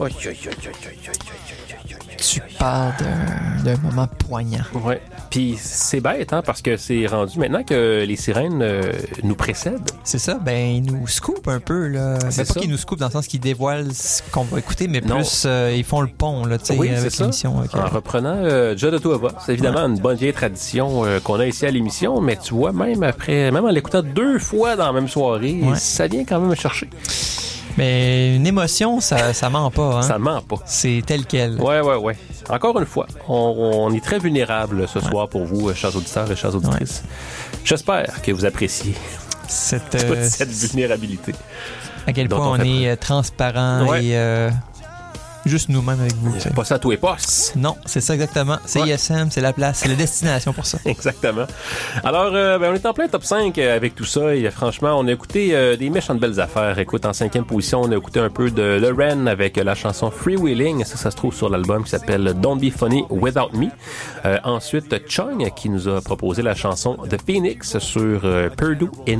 Tu parles d'un moment poignant. Ouais. Puis c'est bête, hein, parce que c'est rendu maintenant que les sirènes nous précèdent. C'est ça, ils nous scoopent un peu, là. C'est pas ça. qu'ils nous scoopent dans le sens qu'ils dévoilent ce qu'on va écouter, mais Non. plus ils font le pont, là, tu sais, Oui, avec c'est ça. l'émission. Okay. En reprenant Judd Ottawa. C'est évidemment une bonne vieille tradition qu'on a ici à l'émission, mais tu vois, même en l'écoutant 2 fois dans la même soirée, ça vient quand même me chercher. Mais une émotion, ça ment pas, hein? Ça ment pas. C'est tel quel. Ouais. Encore une fois, on est très vulnérable ce soir pour vous, chers auditeurs et chères auditrices. J'espère que vous appréciez cette vulnérabilité. À quel point on est transparent et juste nous-mêmes avec vous. Pas ça à tout et poste. Non, c'est ça exactement. C'est ISM, c'est la place, c'est la destination pour ça. Exactement. Alors, on est en plein top 5 avec tout ça et franchement, on a écouté des méchantes belles affaires. Écoute, en 5e position, on a écouté un peu de Loren avec la chanson Freewheeling. Ça se trouve sur l'album qui s'appelle Don't Be Funny Without Me. Ensuite, Chung qui nous a proposé la chanson The Phoenix sur Purdue in